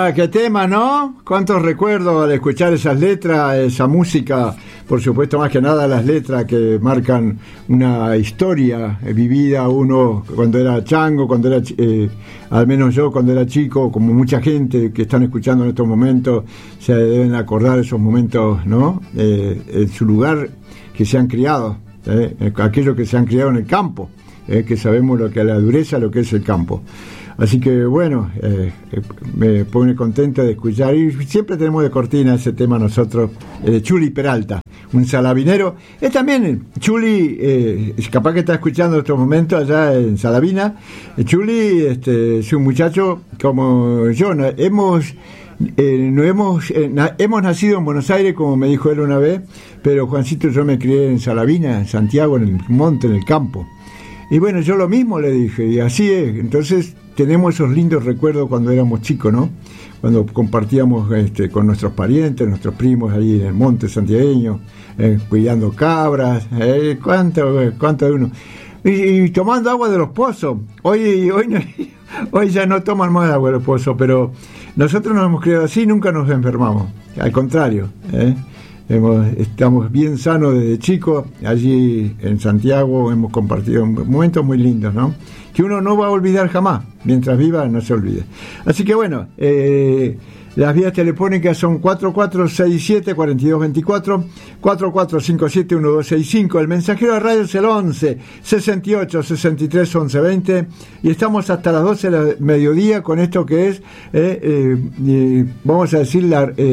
qué tema, ¿no? Cuántos recuerdos al escuchar esas letras, esa música, por supuesto, más que nada las letras que marcan una historia vivida uno cuando era chango, cuando era, al menos yo cuando era chico, como mucha gente que están escuchando en estos momentos, se deben acordar esos momentos, ¿no? En su lugar que se han criado, aquellos que se han criado en el campo, que sabemos lo que es la dureza, lo que es el campo. Así que bueno, me pone contento de escuchar, y siempre tenemos de cortina ese tema nosotros, Chuli Peralta, un salabinero. También Chuli, capaz que está escuchando en estos momentos allá en Salavina. Chuli es un muchacho como yo, hemos nacido en Buenos Aires, como me dijo él una vez, pero Juancito, yo me crié en Salavina, en Santiago, en el monte, en el campo. Y bueno, yo lo mismo le dije, y así es. Entonces tenemos esos lindos recuerdos cuando éramos chicos, ¿no? Cuando compartíamos con nuestros parientes, nuestros primos ahí en el monte santiagueño, cuidando cabras, cuánto de uno. Y tomando agua de los pozos. Hoy ya no toman más agua de los pozos, pero nosotros nos hemos criado así, nunca nos enfermamos. Al contrario, estamos bien sanos desde chicos. Allí en Santiago hemos compartido momentos muy lindos, ¿no? Que uno no va a olvidar jamás. Mientras viva, no se olvide. Así que bueno, las vías telefónicas son 4467-4224, 4457-1265. El mensajero de radio es el 11-68-63-11-20. Y estamos hasta las 12 del mediodía con esto que es, vamos a decir,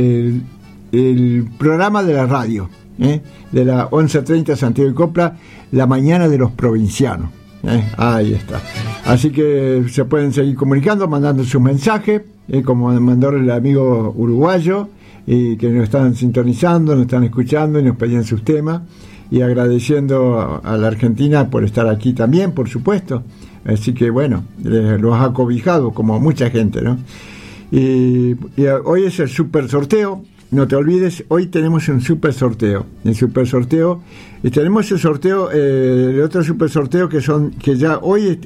el programa de la radio, de la 11:30 Santiago y Copla, la mañana de los provincianos. Ahí está. Así que se pueden seguir comunicando, mandando sus mensajes, como mandó el amigo uruguayo, y que nos están sintonizando, nos están escuchando y nos pedían sus temas, y agradeciendo a la Argentina por estar aquí también, por supuesto. Así que bueno, los ha cobijado como mucha gente, ¿no? Y hoy es el super sorteo. No te olvides, hoy tenemos un super sorteo. El super sorteo, y tenemos el sorteo, el otro super sorteo que ya hoy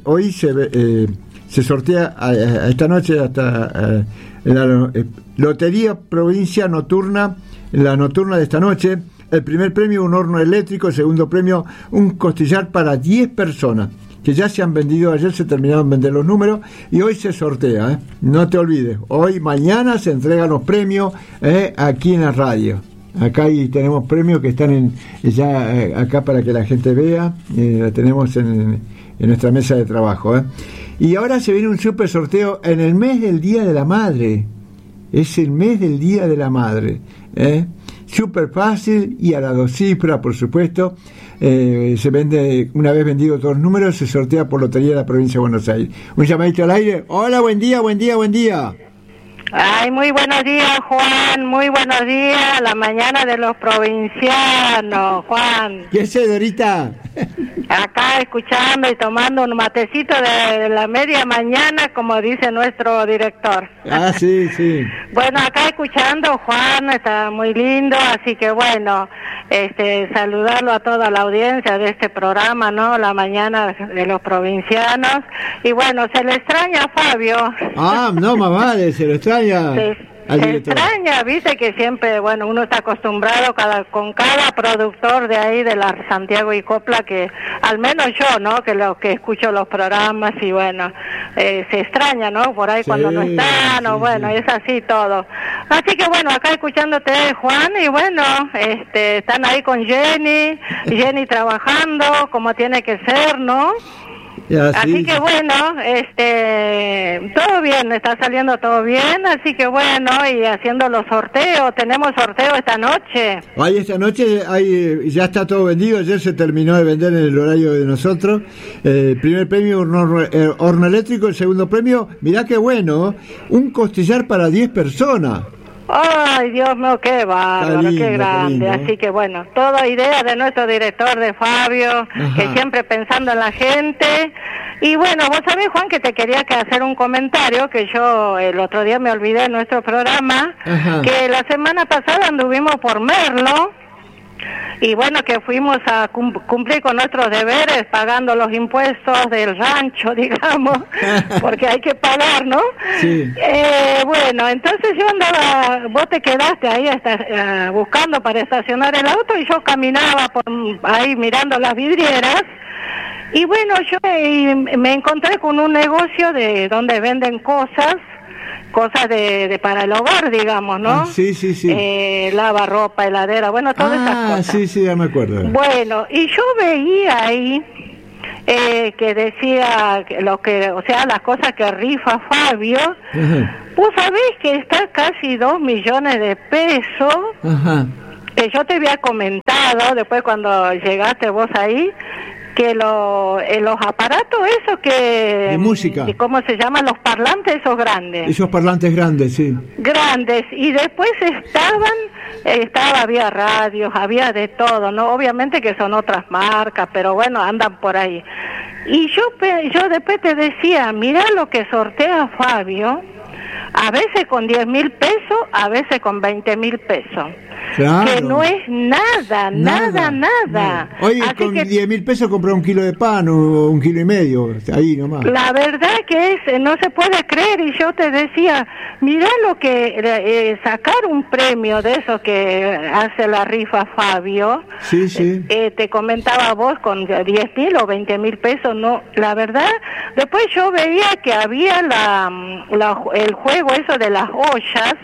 se sortea a esta noche hasta la Lotería Provincia Nocturna, la nocturna de esta noche. El primer premio, un horno eléctrico. El segundo premio, un costillar para 10 personas. Que ya se han vendido, ayer se terminaron de vender los números y hoy se sortea, no te olvides, hoy, mañana se entregan los premios aquí en la radio. Acá tenemos premios que están acá para que la gente vea, la tenemos en nuestra mesa de trabajo. Y ahora se viene un super sorteo en el mes del Día de la Madre, es el mes del Día de la Madre, súper fácil y a las 2 cifras, por supuesto. Se vende, una vez vendido todos los números, se sortea por Lotería de la Provincia de Buenos Aires. Un llamadito al aire. Hola, buen día. Ay, muy buenos días, Juan, muy buenos días, la mañana de los provincianos, Juan. ¿Qué sé, Dorita? Acá escuchando y tomando un matecito de la media mañana, como dice nuestro director. Ah, sí. Bueno, acá escuchando, Juan, está muy lindo, así que bueno, saludarlo a toda la audiencia de este programa, ¿no? La mañana de los provincianos. Y bueno, se le extraña a Fabio. Ah, no, más vale, se le extraña. Se extraña, viste que siempre, bueno, uno está acostumbrado con cada productor de ahí de la Santiago y Copla, que al menos yo, ¿no? Que escucho los programas y bueno, se extraña, ¿no? Por ahí cuando no están, bueno, es así todo. Así que bueno, acá escuchándote, Juan, y bueno, están ahí con Jenny trabajando como tiene que ser, ¿no? Así que bueno, todo bien, está saliendo todo bien, así que bueno, y haciendo los sorteos, tenemos sorteo esta noche. Esta noche ya está todo vendido, ayer se terminó de vender en el horario de nosotros. Primer premio, un horno eléctrico. El segundo premio, mirá qué bueno, un costillar para 10 personas. Ay, Dios mío, qué bárbaro, qué grande. Así que bueno, toda idea de nuestro director, de Fabio, que siempre pensando en la gente. Y bueno, vos sabés, Juan, que te quería hacer un comentario, que yo el otro día me olvidé en nuestro programa, que la semana pasada anduvimos por Merlo, y bueno, que fuimos a cumplir con nuestros deberes, pagando los impuestos del rancho, digamos, porque hay que pagar, ¿no? Sí. Bueno, entonces yo andaba, vos te quedaste ahí buscando para estacionar el auto, y yo caminaba por ahí mirando las vidrieras. Y bueno, yo me encontré con un negocio de donde venden cosas de para el hogar, digamos, ¿no? Ah, sí. Lavarropa, heladera, bueno, todas esas cosas. Sí, ya me acuerdo. Bueno, y yo veía ahí que decía las cosas que rifa Fabio. Ajá. Vos sabés que está casi 2 millones de pesos. Ajá. Que yo te había comentado después cuando llegaste vos ahí, que los aparatos esos que... De música. ¿Cómo se llaman? Los parlantes esos grandes. Esos parlantes grandes, sí. Grandes. Y después había radios, había de todo, ¿no? Obviamente que son otras marcas, pero bueno, andan por ahí. Y yo después te decía, mirá lo que sortea Fabio, a veces con 10.000 pesos, a veces con 20.000 pesos. Claro. Que no es nada. Oye, así con que 10.000 pesos comprar 1 kilo de pan o 1,5 kilos, ahí nomás. La verdad que no se puede creer, y yo te decía, mirá lo que sacar un premio de eso que hace la rifa Fabio. Sí. Te comentaba vos con 10.000 o 20.000 pesos, no, la verdad. Después yo veía que había el juego eso de las ollas,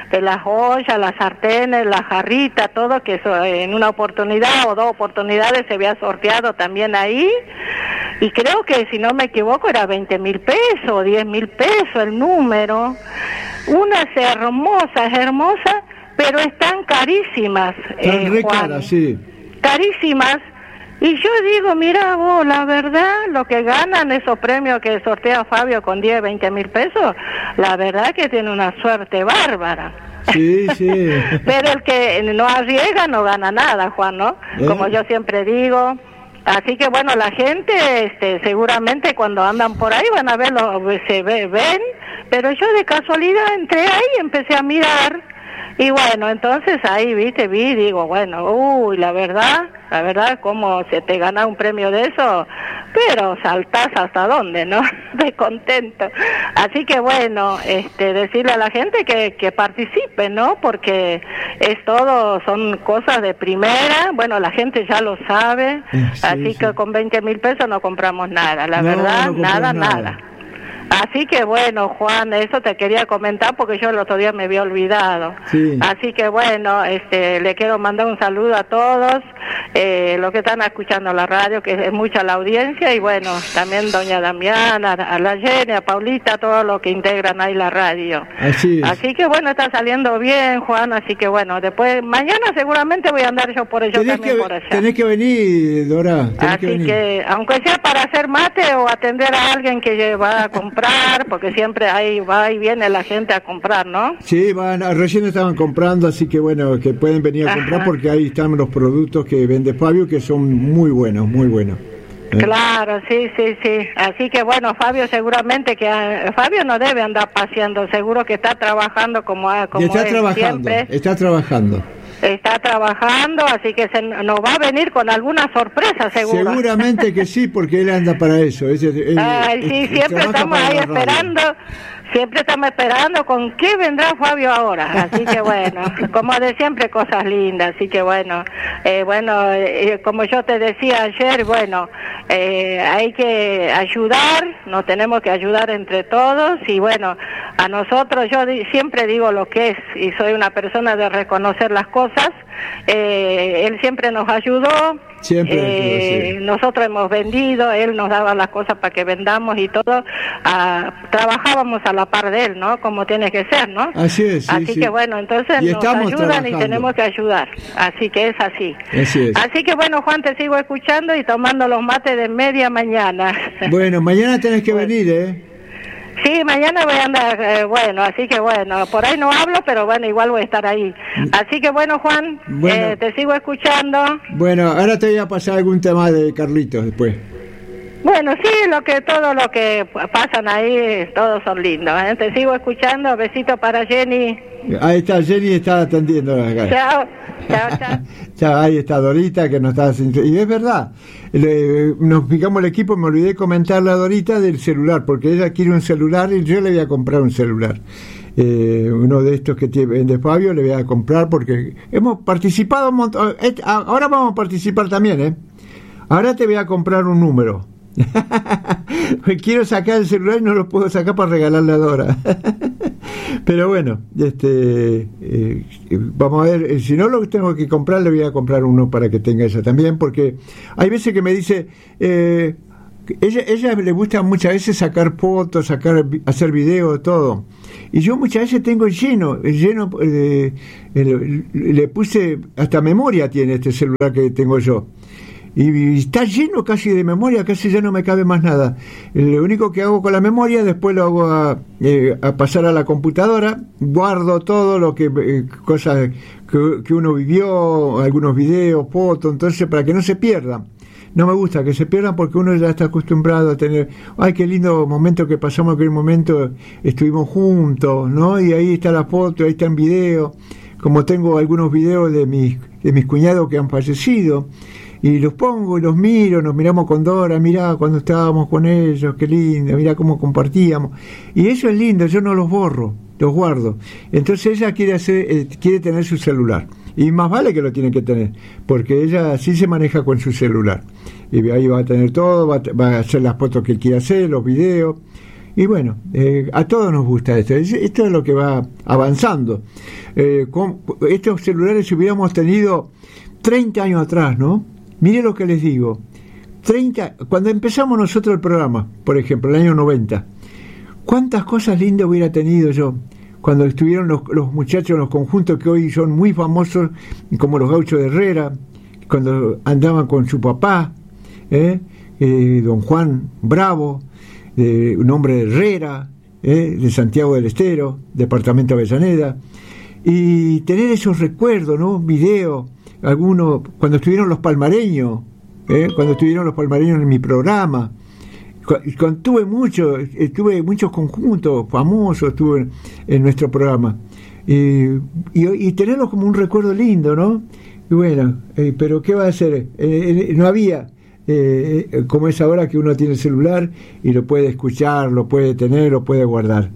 las sartenes, las jarritas, todo, que eso, en una oportunidad o 2 oportunidades se había sorteado también ahí, y creo que si no me equivoco era 20.000 pesos o 10.000 pesos el número. Unas hermosas, pero están carísimas. Están re caras, sí. Carísimas. Y yo digo, mira vos, la verdad, lo que ganan esos premios que sortea Fabio con 10, 20.000 pesos, la verdad que tiene una suerte bárbara. Sí. Pero el que no arriesga no gana nada, Juan, ¿no? Como yo siempre digo. Así que bueno, la gente seguramente cuando andan por ahí van a verlo, ven, pero yo de casualidad entré ahí y empecé a mirar. Y bueno, entonces ahí, digo, bueno, la verdad, cómo se te gana un premio de eso, pero saltás hasta dónde, ¿no? De contento. Así que bueno, decirle a la gente que participe, ¿no? Porque son cosas de primera, bueno, la gente ya lo sabe, así que con 20.000 pesos no compramos nada, la verdad, nada. Así que bueno, Juan, eso te quería comentar porque yo el otro día me había olvidado. Sí. Así que bueno, le quiero mandar un saludo a todos los que están escuchando la radio, que es mucha la audiencia, y bueno, también doña Damiana, a la Jenny, a Paulita, a todos los que integran ahí la radio. Así que bueno, está saliendo bien, Juan, así que bueno, después, mañana seguramente voy a andar yo por allá. Tenés que venir, Dora. Así que, aunque sea para hacer mate o atender a alguien que va a comprar, porque siempre ahí va y viene la gente a comprar, ¿no? Sí, recién estaban comprando, así que bueno, que pueden venir a comprar porque ahí están los productos que vende Fabio, que son muy buenos. Claro, sí. Así que bueno, Fabio seguramente Fabio no debe andar paseando, seguro que está trabajando como siempre. Está trabajando. Está trabajando, así que nos va a venir con alguna sorpresa, seguro. Seguramente que sí, porque él anda para eso. Siempre estamos ahí esperando. Siempre estamos esperando con qué vendrá Fabio ahora. Así que bueno, como de siempre, cosas lindas. Así que bueno, como yo te decía ayer, bueno, hay que ayudar, nos tenemos que ayudar entre todos. Y bueno, a nosotros, yo siempre digo lo que es, y soy una persona de reconocer las cosas. Él siempre nos ayudó. Siempre nosotros hemos vendido, él nos daba las cosas para que vendamos y todo, trabajábamos a la par de él, ¿no? Como tiene que ser, ¿no? Así es. Así que bueno, entonces nos ayudan trabajando. Y tenemos que ayudar, así que es así. Así que bueno, Juan, te sigo escuchando y tomando los mates de media mañana. Bueno, mañana tenés que venir, ¿eh? Sí, mañana voy a andar, así que bueno, por ahí no hablo, pero bueno, igual voy a estar ahí. Así que bueno, Juan, te sigo escuchando. Bueno, ahora te voy a pasar algún tema de Carlitos después. Bueno, sí, todo lo que pasan ahí, todos son lindos, ¿eh? Te sigo escuchando, besito para Jenny. Ahí está, Jenny está atendiendo acá. Chao. Chao, ahí está Dorita que nos está haciendo. Y es verdad, nos fijamos el equipo, me olvidé comentarle a Dorita del celular, porque ella quiere un celular y yo le voy a comprar un celular. Uno de estos que vende Fabio le voy a comprar porque hemos participado un montón. Ahora vamos a participar también, ¿eh? Ahora te voy a comprar un número. Quiero sacar el celular y no lo puedo sacar para regalarle a Dora. Pero bueno, vamos a ver, si no lo tengo que comprar, le voy a comprar uno para que tenga esa también, porque hay veces que me dice, ella le gusta muchas veces sacar fotos, hacer videos, todo. Y yo muchas veces tengo lleno, le puse, hasta memoria tiene este celular que tengo yo. Y está lleno casi de memoria, casi ya no me cabe más nada. Lo único que hago con la memoria, después lo hago a pasar a la computadora, guardo todo lo que cosas que uno vivió, algunos videos, fotos, entonces para que no se pierdan. No me gusta que se pierdan porque uno ya está acostumbrado a tener, ay, qué lindo momento que pasamos, aquel momento estuvimos juntos, ¿no? Y ahí está la foto, ahí está el video, como tengo algunos videos de mis cuñados que han fallecido. Y los pongo y los miro, nos miramos con Dora, mirá cuando estábamos con ellos, qué lindo, mirá cómo compartíamos. Y eso es lindo, yo no los borro, los guardo. Entonces ella quiere tener su celular. Y más vale que lo tiene que tener, porque ella sí se maneja con su celular. Y ahí va a tener todo, va a hacer las fotos que quiera hacer, los videos. Y bueno, a todos nos gusta esto. Esto es lo que va avanzando. Estos celulares si hubiéramos tenido 30 años atrás, ¿no? Mire lo que les digo, cuando empezamos nosotros el programa, por ejemplo, el año 90, cuántas cosas lindas hubiera tenido yo, cuando estuvieron los muchachos en los conjuntos que hoy son muy famosos, como los Gauchos de Herrera, cuando andaban con su papá, don Juan Bravo, un hombre de Herrera, de Santiago del Estero, departamento de Avellaneda, y tener esos recuerdos, ¿no? Videos, algunos, cuando estuvieron los palmareños, en mi programa, tuve muchos conjuntos famosos, estuve en nuestro programa, y tenerlos como un recuerdo lindo, ¿no? Y bueno, pero ¿qué va a hacer? No había, como es ahora que uno tiene el celular y lo puede escuchar, lo puede tener, lo puede guardar.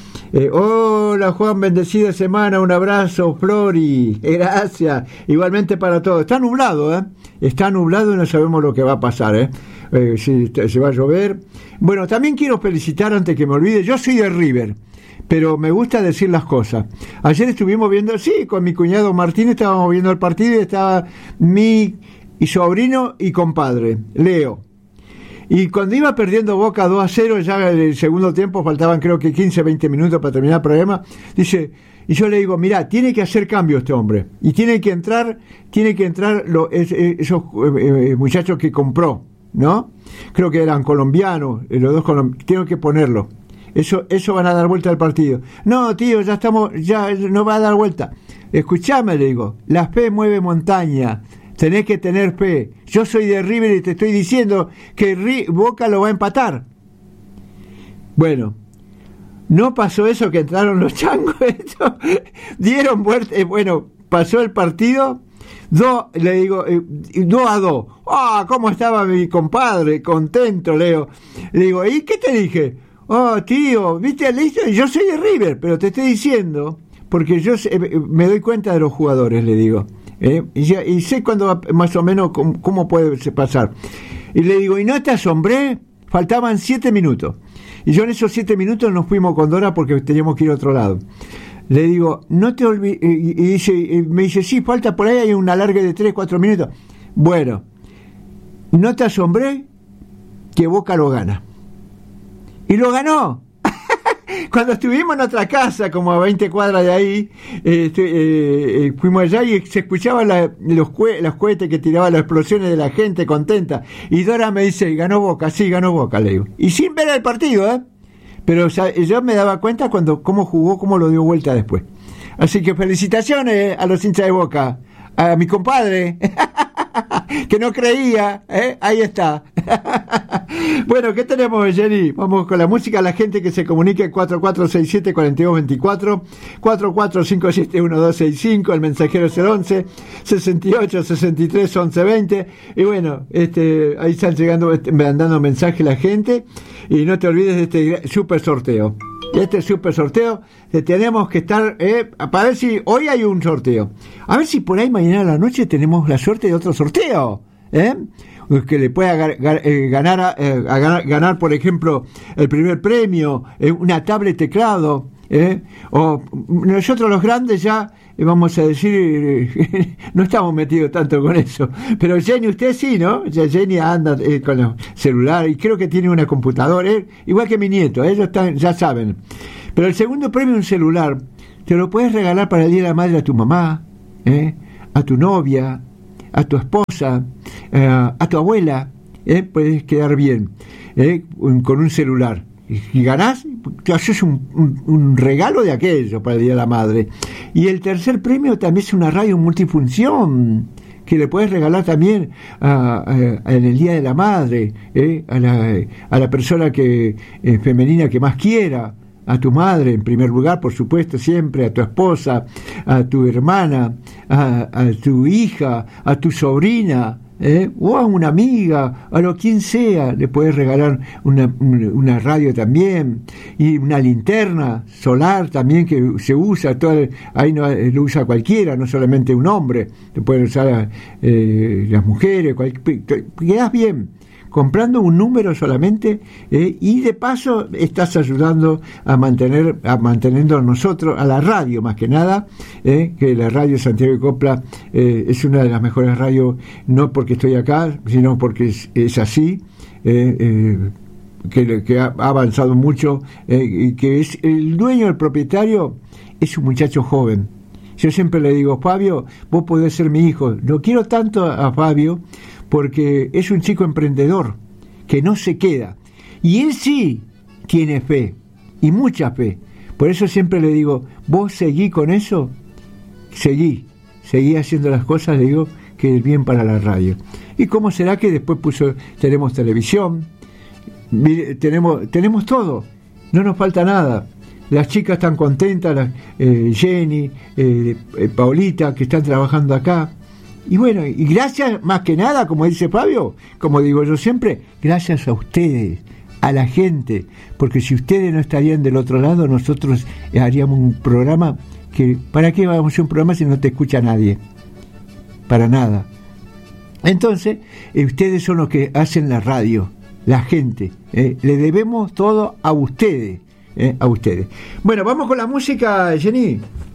Hola Juan, bendecida semana, un abrazo Flori, gracias, igualmente para todos. Está nublado, está nublado y no sabemos lo que va a pasar, si se va a llover. Bueno, también quiero felicitar antes que me olvide, yo soy de River, pero me gusta decir las cosas. Ayer estuvimos viendo, con mi cuñado Martín estábamos viendo el partido y estaba mi sobrino y compadre, Leo. Y cuando iba perdiendo Boca 2-0, ya en el segundo tiempo, faltaban creo que 15, 20 minutos para terminar el programa, dice, y yo le digo, mirá, tiene que hacer cambio este hombre, y tiene que entrar esos muchachos que compró, ¿no? Creo que eran colombianos, los dos colombianos, tengo que ponerlo. Eso van a dar vuelta al partido. No, tío, ya no va a dar vuelta. Escuchame, le digo, la fe mueve montaña. Tenés que tener fe. Yo soy de River y te estoy diciendo que Boca lo va a empatar. Bueno, no pasó eso, que entraron los changos. Dieron vuelta. Bueno, pasó el partido. 2-2. ¡Ah! ¿Cómo estaba mi compadre? Contento, Leo. Le digo, ¿y qué te dije? Oh, tío, ¿viste? Yo soy de River, pero te estoy diciendo, porque yo me doy cuenta de los jugadores, le digo. Y sé cuándo más o menos cómo puede pasar. Y le digo, ¿y no te asombré? Faltaban 7 minutos. Y yo en esos 7 minutos nos fuimos con Dora porque teníamos que ir a otro lado. Le digo, no te olvides. Y me dice, sí, falta por ahí, hay un alargue de 3-4 minutos. Bueno, ¿no te asombré? Que Boca lo gana. Y lo ganó. Cuando estuvimos en otra casa, como a 20 cuadras de ahí, fuimos allá y se escuchaban los cohetes que tiraban, las explosiones de la gente contenta. Y Dora me dice, ganó Boca, sí, ganó Boca, le digo. Y sin ver el partido, pero yo me daba cuenta cómo jugó, cómo lo dio vuelta después. Así que felicitaciones a los hinchas de Boca. a mi compadre, que no creía, ahí está. Bueno, ¿qué tenemos, Jenny? Vamos con la música. La gente que se comunique 4467-4224, 4457-1265, el mensajero 011 68 63 11 20. Y bueno, ahí están llegando, mandando mensaje la gente. Y no te olvides de este super sorteo. Este super sorteo, tenemos que estar, para ver si hoy hay un sorteo. A ver si por ahí mañana a la noche tenemos la suerte de otro sorteo, que le pueda ganar, por ejemplo, el primer premio, una tablet teclado, o nosotros los grandes ya, vamos a decir, no estamos metidos tanto con eso, pero Jenny, usted sí, ¿no? Ya Jenny anda con el celular y creo que tiene una computadora, igual que mi nieto, ellos ya saben. Pero el segundo premio, un celular, te lo puedes regalar para el Día de la Madre a tu mamá, a tu novia, a tu esposa, a tu abuela, puedes quedar bien con un celular. Y ganás, te haces un regalo de aquello para el Día de la Madre. Y el tercer premio también es una radio multifunción que le puedes regalar también en el Día de la Madre, a la persona femenina que más quiera, a tu madre en primer lugar, por supuesto, siempre, a tu esposa, a tu hermana, a tu hija, a tu sobrina, o a una amiga, a lo quien sea, le puedes regalar una radio también, y una linterna solar también que se usa, ahí no lo usa cualquiera, no solamente un hombre, lo pueden usar las mujeres, quedas bien comprando un número solamente, y de paso estás ayudando manteniendo a nosotros, a la radio más que nada, que la radio Santiago y Copla es una de las mejores radios, no porque estoy acá, sino porque es así, que ha avanzado mucho, y que es el dueño, el propietario, es un muchacho joven. Yo siempre le digo, Fabio, vos podés ser mi hijo. Lo quiero tanto a Fabio, porque es un chico emprendedor que no se queda, y él sí tiene fe, y mucha fe. Por eso siempre le digo, vos seguí con eso, seguí haciendo las cosas, le digo, que es bien para la radio. ¿Y cómo será que después tenemos televisión, tenemos todo, no nos falta nada? Las chicas están contentas, Jenny, Paulita, que están trabajando acá. Y bueno, y gracias más que nada, como dice Fabio, como digo yo siempre, gracias a ustedes, a la gente, porque si ustedes no estarían del otro lado, nosotros haríamos un programa que, ¿para qué vamos a hacer un programa si no te escucha nadie? Para nada. Entonces, ustedes son los que hacen la radio, la gente, le debemos todo a ustedes. A ustedes. Bueno, vamos con la música, Jenny.